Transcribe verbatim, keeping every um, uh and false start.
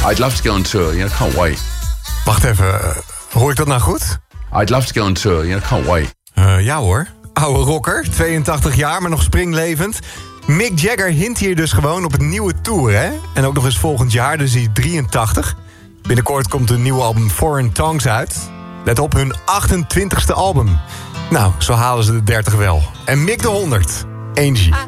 I'd love to go on tour, you know, can't wait. Wacht even, uh, hoor ik dat nou goed? I'd love to go on tour, you know, can't wait. Uh, ja hoor, oude rocker, tweeëntachtig jaar, maar nog springlevend. Mick Jagger hint hier dus gewoon op een nieuwe tour, hè? En ook nog eens volgend jaar, dus hij drieëntachtig. Binnenkort komt een nieuw album Foreign Tongues uit. Let op, hun achtentwintigste album. Nou, zo halen ze de dertig wel. En Mick de honderd. Angie.